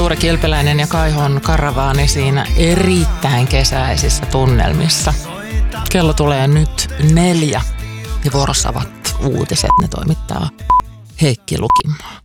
Tuure Kilpeläinen ja Kaihon karavaani siinä erittäin kesäisissä tunnelmissa. Kello tulee nyt 4 ja vuorossa ovat uutiset. Ne toimittaa Heikki Lukinmaa.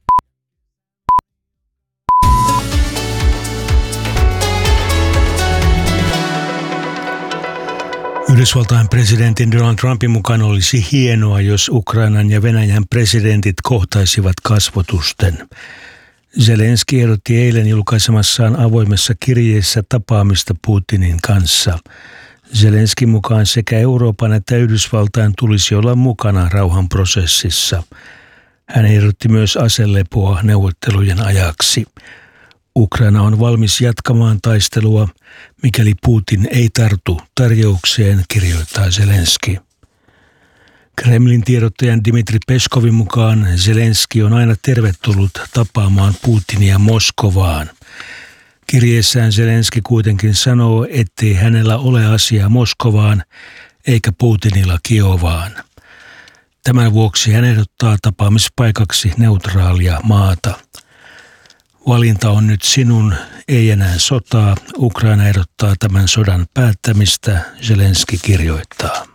Yhdysvaltain presidentin Donald Trumpin mukaan olisi hienoa, jos Ukrainan ja Venäjän presidentit kohtaisivat kasvotusten. Zelenski ehdotti eilen julkaisemassaan avoimessa kirjeessä tapaamista Putinin kanssa. Zelenskin mukaan sekä Euroopan että Yhdysvaltain tulisi olla mukana rauhanprosessissa. Hän ehdotti myös aselepoa neuvottelujen ajaksi. Ukraina on valmis jatkamaan taistelua, mikäli Putin ei tartu tarjoukseen, kirjoittaa Zelenski. Kremlin tiedottajan Dmitri Peskovin mukaan Zelenski on aina tervetullut tapaamaan Putinia Moskovaan. Kirjeessään Zelenski kuitenkin sanoo, ettei hänellä ole asiaa Moskovaan eikä Putinilla Kiovaan. Tämän vuoksi hän ehdottaa tapaamispaikaksi neutraalia maata. Valinta on nyt sinun, ei enää sotaa. Ukraina ehdottaa tämän sodan päättämistä, Zelenski kirjoittaa.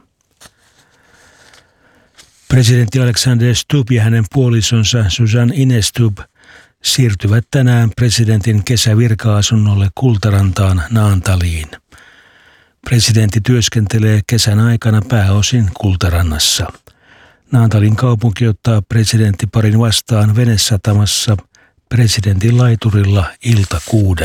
Presidentti Alexander Stubb ja hänen puolisonsa Susan Inestub siirtyvät tänään presidentin kesävirka-asunnolle Kultarantaan Naantaliin. Presidentti työskentelee kesän aikana pääosin Kultarannassa. Naantalin kaupunki ottaa presidenttiparin vastaan venesatamassa presidentin laiturilla ilta 6.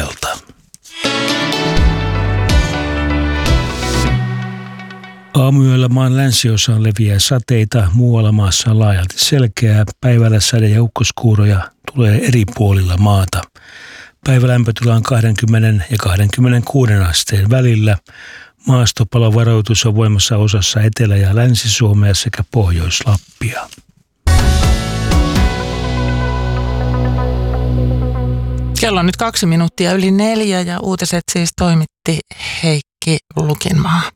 Aamuyöllä maan länsiosaan leviää sateita, muualla maassa on laajalti selkeää. Päivällä sade- ja ukkoskuuroja tulee eri puolilla maata. Päivälämpötila on 20 ja 26 asteen välillä. Maastopalovaroitus on voimassa osassa Etelä- ja Länsi-Suomea sekä Pohjois-Lappia. Kello on nyt 2 minuuttia yli 4 ja uutiset siis toimitti Heikki Lukinmaa.